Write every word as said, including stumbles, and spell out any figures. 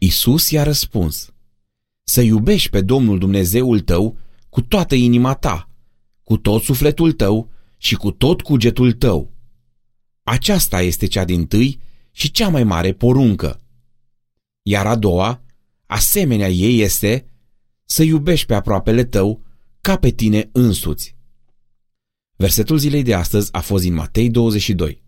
Iisus i-a răspuns: să iubești pe Domnul Dumnezeul tău cu toată inima ta, cu tot sufletul tău și cu tot cugetul tău. Aceasta este cea dintâi și cea mai mare poruncă. Iar a doua, asemenea ei, este să iubești pe aproapele tău ca pe tine însuți. Versetul zilei de astăzi a fost din Matei douăzeci și doi.